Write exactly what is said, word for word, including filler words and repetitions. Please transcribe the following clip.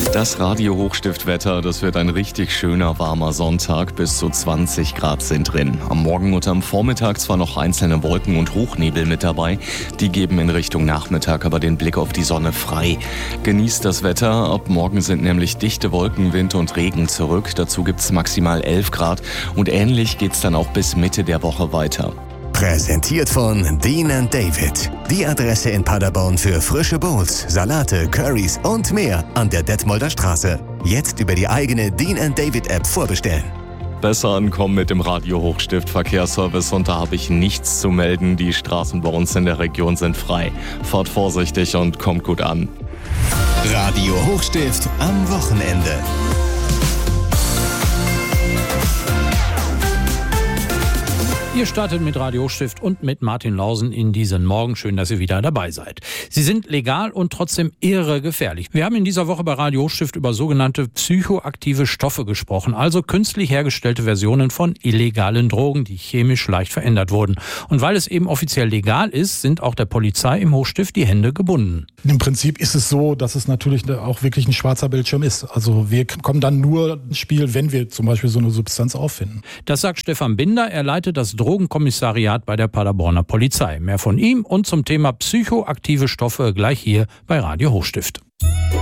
Das Radio-Hochstiftwetter, das wird ein richtig schöner, warmer Sonntag. Bis zu zwanzig Grad sind drin. Am Morgen und am Vormittag zwar noch einzelne Wolken und Hochnebel mit dabei. Die geben in Richtung Nachmittag aber den Blick auf die Sonne frei. Genießt das Wetter. Ab morgen sind nämlich dichte Wolken, Wind und Regen zurück. Dazu gibt's maximal elf Grad. Und ähnlich geht's dann auch bis Mitte der Woche weiter. Präsentiert von Dean and David. Die Adresse in Paderborn für frische Bowls, Salate, Currys und mehr an der Detmolder Straße. Jetzt über die eigene Dean and David App vorbestellen. Besser ankommen mit dem Radio Hochstift Verkehrsservice und da habe ich nichts zu melden. Die Straßen bei uns in der Region sind frei. Fahrt vorsichtig und kommt gut an. Radio Hochstift am Wochenende. Ihr startet mit Radio Hochstift und mit Martin Lausen in diesen Morgen. Schön, dass ihr wieder dabei seid. Sie sind legal und trotzdem irre gefährlich. Wir haben in dieser Woche bei Radio Hochstift über sogenannte psychoaktive Stoffe gesprochen, also künstlich hergestellte Versionen von illegalen Drogen, die chemisch leicht verändert wurden. Und weil es eben offiziell legal ist, sind auch der Polizei im Hochstift die Hände gebunden. Im Prinzip ist es so, dass es natürlich auch wirklich ein schwarzer Bildschirm ist. Also wir kommen dann nur ins Spiel, wenn wir zum Beispiel so eine Substanz auffinden. Das sagt Stefan Binder. Er leitet das Drogenkommissariat bei der Paderborner Polizei. Mehr von ihm und zum Thema psychoaktive Stoffe gleich hier bei Radio Hochstift.